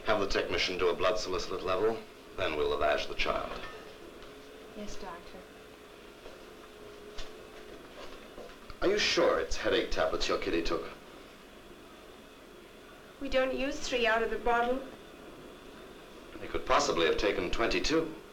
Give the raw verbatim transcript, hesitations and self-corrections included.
Have the technician do a blood salicylate level, then we'll lavage the child. Yes, doctor. Are you sure it's headache tablets your kitty took? We don't use three out of the bottle. They could possibly have taken twenty-two.